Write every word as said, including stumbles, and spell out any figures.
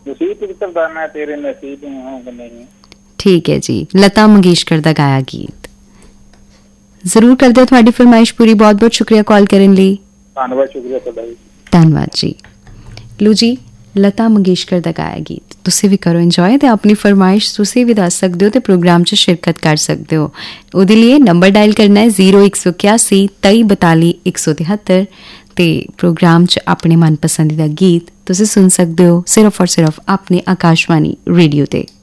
ਨਸੀਬ ਕਿੱਧਰ ਦਾ ਮੈਂ ਤੇਰੇ ਨਸੀਬ ਹਾਂ ਨਹੀਂ। ਠੀਕ ਹੈ ਜੀ, ਲਤਾ ਮੰਗੇਸ਼ਕਰ ਦਾ ਗਾਇਆ ਗੀਤ ਜ਼ਰੂਰ ਕਰਦੇ ਹੋ। ਤੁਹਾਡੀ ਫਰਮਾਇਸ਼ ਪੂਰੀ, ਬਹੁਤ ਬਹੁਤ ਸ਼ੁਕਰੀਆ ਕਾਲ ਕਰਨ ਲਈ। ਧੰਨਵਾਦ, ਸ਼ੁਕਰੀਆ ਤੁਹਾਡਾ ਜੀ। ਧੰਨਵਾਦ ਜੀ। ਲੋ ਜੀ, ਲਤਾ ਮੰਗੇਸ਼ਕਰ ਦਾ ਗਾਇਆ ਗੀਤ ਤੁਸੀਂ ਵੀ ਕਰੋ ਇੰਜੋਏ, ਤੇ ਆਪਣੀ ਫਰਮਾਇਸ਼ ਤੁਸੀਂ ਵੀ ਦੱਸ ਸਕਦੇ ਹੋ ਤੇ ਪ੍ਰੋਗਰਾਮ 'ਚ ਸ਼ਿਰਕਤ ਕਰ ਸਕਦੇ ਹੋ। ਉਹਦੇ ਲਈ ਨੰਬਰ ਡਾਇਲ ਕਰਨਾ ਹੈ ਜ਼ੀਰੋ ਇੱਕ ਸੌ ਇਕਿਆਸੀ ਤੇਈ ਬਤਾਲੀ ਇੱਕ ਸੌ ਤਿਹੱਤਰ, ਤੇ ਪ੍ਰੋਗਰਾਮ 'ਚ ਆਪਣੇ ਮਨਪਸੰਦੀਦਾ ਗੀਤ ਤੁਸੀਂ ਸੁਣ ਸਕਦੇ ਹੋ ਸਿਰਫ ਔਰ ਸਿਰਫ ਆਪਣੇ ਆਕਾਸ਼ਵਾਣੀ ਰੇਡੀਓ ਤੇ।